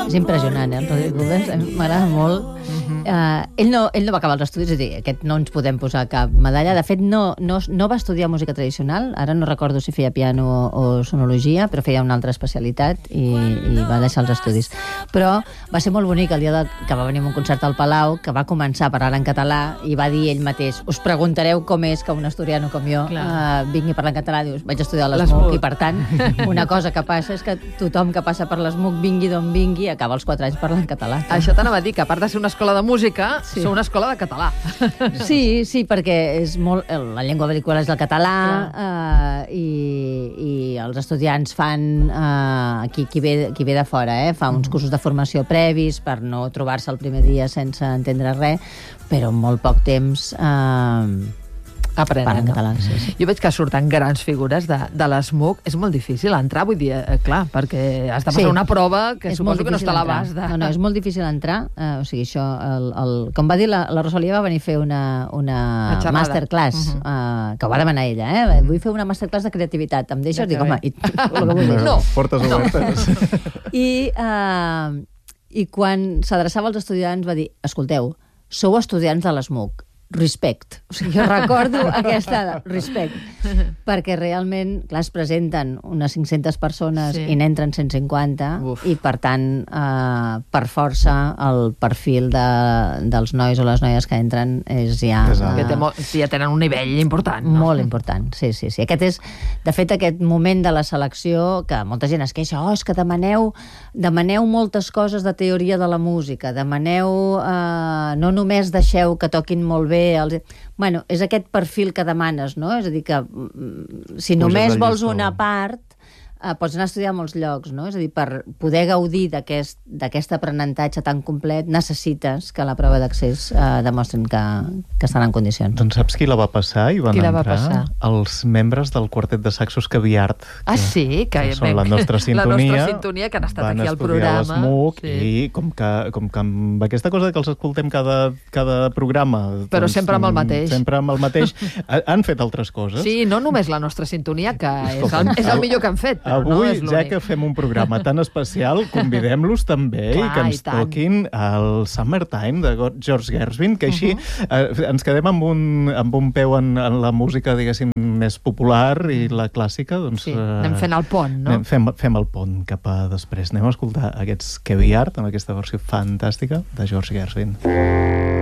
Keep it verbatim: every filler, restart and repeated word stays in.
És impressionant, eh, el Rodrigo Rubens, m'agrada molt. Uh, ell, no, ell no va acabar els estudis, és a dir, aquest no ens podem posar cap medalla. De fet, no, no, no va estudiar música tradicional, ara no recordo si feia piano o, o sonologia, però feia una altra especialitat i, i va deixar els estudis. Però va ser molt bonic el dia de, que va venir a un concert al Palau, que va començar a parlar en català i va dir ell mateix, us preguntareu com és que un asturiano com jo uh, vingui a parlar en català. Dius, vaig estudiar a l'ESMUC i, per tant, una cosa que passa és que tothom que passa per l'ESMUC, vingui d'on vingui, acaba els quatre anys parlant català. Això t'anava a dir, que a part de ser una escola de música, sí. Sou una escola de català. Sí, sí, perquè és molt, la llengua vehicular és el català uh, i, i els estudiants fan, uh, qui, qui, ve, qui ve de fora, eh, fa uns cursos de formació previs per no trobar-se el primer dia sense entendre res, però en molt poc temps uh, aprenen, parlen no? català. Sí, sí. Jo veig que surten grans figures de, de l'ESMUC. És molt difícil entrar, vull dir, eh, clar, perquè has de passar sí. una prova que és suposo que no està a l'abast de... No, no, és molt difícil entrar. Uh, o sigui, això, el, el, com va dir, la, la Rosalia va venir a fer una, una masterclass, uh -huh. uh, que ho va demanar ella, eh? Vull fer una masterclass de creativitat. Em deixes? Dic, home, i, no. Portes obertes. I, uh, I quan s'adreçava als estudiants va dir, escolteu, sou estudiants de l'ESMUC, respect. O sigui, jo recordo aquesta respect. Perquè realment, clar, es presenten unes cinc-centes persones sí. i n'entren cent cinquanta Uf. I, per tant, eh, per força, el perfil de, dels nois o les noies que entren és ja... Eh, que té molt, sí, ja tenen un nivell important, no? Molt important, sí, sí, sí. Aquest és, de fet, aquest moment de la selecció que molta gent es queixa, oh, és que demaneu, demaneu moltes coses de teoria de la música, demaneu, eh, no només deixeu que toquin molt bé. Els... Bueno, és aquest perfil que demanes, no? És a dir, que si només vols una part, eh, pots anar a estudiar a molts llocs, no? És a dir, per poder gaudir d'aquest d'aquest aprenentatge tan complet, necessites que la prova d'accés eh, demostrin que, que estan en condicions. Doncs saps qui la va passar? I van qui la va entrar passar? Els membres del quartet de saxos Caviart. Ah, sí? Que, que són la nostra sintonia. La nostra sintonia, que han estat aquí al programa. Van estudiar l'ESMUC sí. I com que, com que amb aquesta cosa que els escoltem cada, cada programa... Però doncs, sempre amb el mateix. Sempre amb el mateix. Han fet altres coses. Sí, no només la nostra sintonia, que és el, és el millor que han fet. Avui, no ja que fem un programa tan especial, convidem-los també Clar, i que ens i toquin el Summertime de George Gershwin, que així uh -huh. eh, ens quedem amb un, amb un peu en, en la música, diguéssim, més popular i la clàssica. Doncs, sí, anem fent el pont, no? Anem, fem, fem el pont cap a després. Anem a escoltar aquests Caviart amb aquesta versió fantàstica de George Gershwin.